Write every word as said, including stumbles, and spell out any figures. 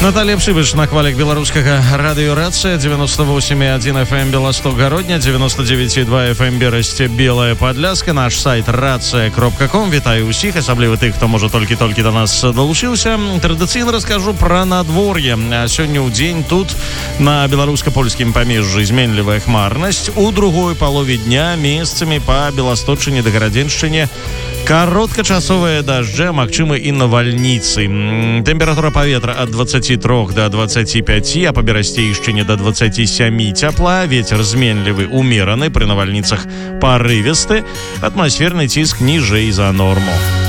Наталья Пшибыш на хвалях беларускага радыёрацыя девяносто восемь и один эф эм Белосток Городня, девяносто девять и два эф эм Берасце Белая Подляска, наш сайт рация кропка ком. Вітаю усіх, асабліва тых, хто можа толькі-толькі до нас далучыўся. Традыцыйна раскажу пра надвор'е. Сёння ў дзень тут на беларуска-польскім памежжы зменлівая хмарнасць. У другой палове дня месцамі па Беласточыне да Гарадзеншчыне кароткачасовыя дажджы, магчымы і навальніцы. Тэмпература паветра ад двадцати трёх до двадцати пяти, а па Берасцейшчыне до двадцати семи цяпла. Вецер зменлівы умераны, пры навальніцах парывісты. Атмасферны ціск ніжэй за норму.